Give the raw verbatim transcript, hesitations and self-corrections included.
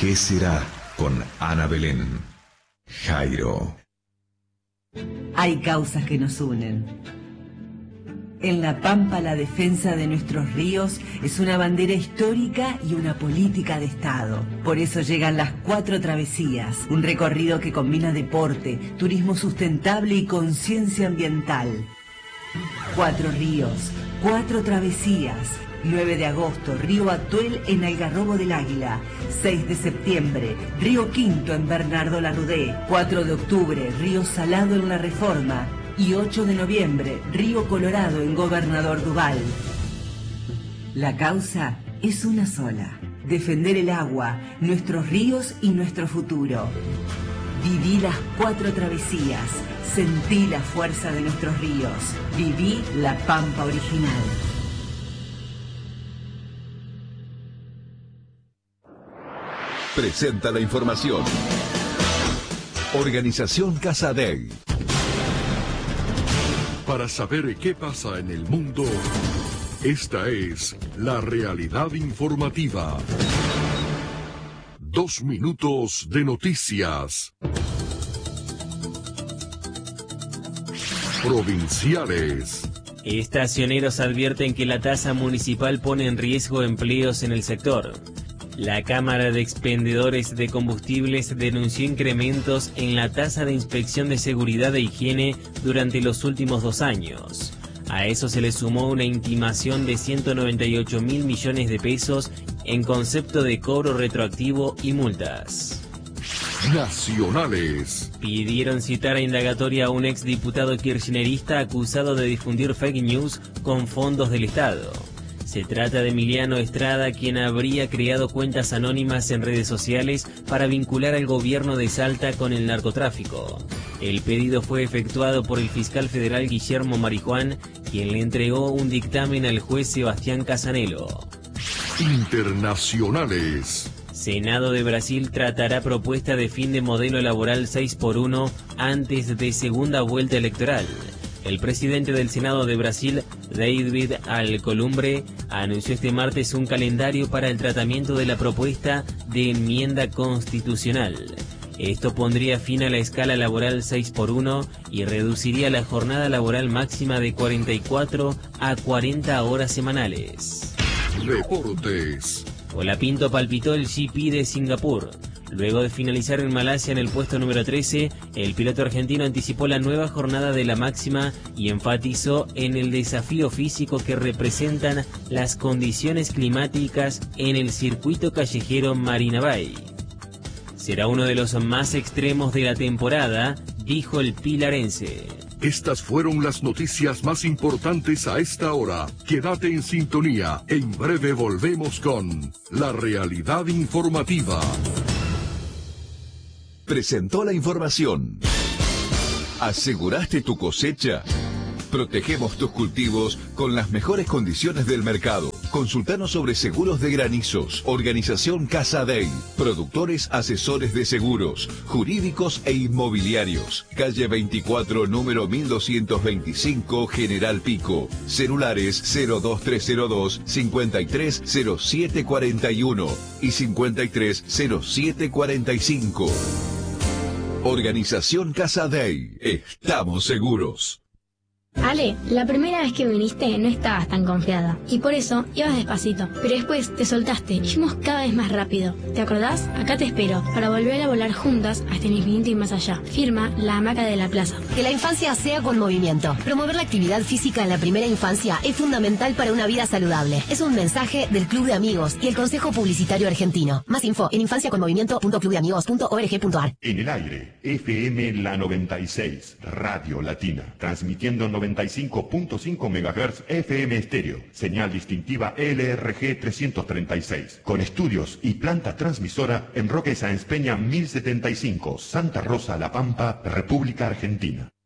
¿Qué será con Ana Belén? Jairo. Hay causas que nos unen. En La Pampa, la defensa de nuestros ríos es una bandera histórica y una política de Estado. Por eso llegan las Cuatro Travesías, un recorrido que combina deporte, turismo sustentable y conciencia ambiental. Cuatro ríos, cuatro travesías. nueve de agosto, Río Atuel en Algarrobo del Águila. seis de septiembre, Río Quinto en Bernardo Larrudé. cuatro de octubre, Río Salado en La Reforma. Y ocho de noviembre, Río Colorado en Gobernador Duval. La causa es una sola: defender el agua, nuestros ríos y nuestro futuro. Viví las cuatro travesías, sentí la fuerza de nuestros ríos, viví la Pampa original. Presenta la información. Organización Casadei. Para saber qué pasa en el mundo, esta es la realidad informativa. Dos minutos de noticias. Provinciales. Estacioneros advierten que la tasa municipal pone en riesgo empleos en el sector. La Cámara de Expendedores de Combustibles denunció incrementos en la tasa de inspección de seguridad e higiene durante los últimos dos años. A eso se le sumó una intimación de ciento noventa y ocho mil millones de pesos en concepto de cobro retroactivo y multas. Nacionales. Pidieron citar a indagatoria a un exdiputado kirchnerista acusado de difundir fake news con fondos del Estado. Se trata de Emiliano Estrada, quien habría creado cuentas anónimas en redes sociales para vincular al gobierno de Salta con el narcotráfico. El pedido fue efectuado por el fiscal federal Guillermo Marijuán, quien le entregó un dictamen al juez Sebastián Casanelo. Internacionales. Senado de Brasil tratará propuesta de fin de modelo laboral seis por uno antes de segunda vuelta electoral. El presidente del Senado de Brasil, David Alcolumbre, anunció este martes un calendario para el tratamiento de la propuesta de enmienda constitucional. Esto pondría fin a la escala laboral seis por uno y reduciría la jornada laboral máxima de cuarenta y cuatro a cuarenta horas semanales. Deportes. Colapinto palpitó el G P de Singapur. Luego de finalizar en Malasia en el puesto número trece, el piloto argentino anticipó la nueva jornada de la máxima y enfatizó en el desafío físico que representan las condiciones climáticas en el circuito callejero Marina Bay. Será uno de los más extremos de la temporada, dijo el pilarense. Estas fueron las noticias más importantes a esta hora. Quédate en sintonía. En breve volvemos con la realidad informativa. Presentó la información. ¿Aseguraste tu cosecha? Protegemos tus cultivos con las mejores condiciones del mercado. Consultanos sobre seguros de granizos. Organización Casadei. Productores asesores de seguros, jurídicos e inmobiliarios. Calle veinticuatro, número mil doscientos veinticinco, General Pico. Celulares cero dos tres cero dos, cincuenta y tres cero siete cuarenta y uno y cincuenta y tres cero siete cuarenta y cinco. Organización Casadei. Estamos seguros. Ale, la primera vez que viniste no estabas tan confiada y por eso ibas despacito, pero después te soltaste y fuimos cada vez más rápido. ¿Te acordás? Acá te espero para volver a volar juntas hasta el infinito y más allá. Firma La Hamaca de la Plaza. Que la infancia sea con movimiento. Promover la actividad física en la primera infancia es fundamental para una vida saludable. Es un mensaje del Club de Amigos y el Consejo Publicitario Argentino. Más info en infancia con movimiento punto club de amigos punto org punto ar. En el aire, F M La noventa y seis, Radio Latina, transmitiendo noventa y cinco punto cinco megahertz F M estéreo, señal distintiva L R G trescientos treinta y seis, con estudios y planta transmisora en Roque Sáenz Peña mil setenta y cinco, Santa Rosa, La Pampa, República Argentina.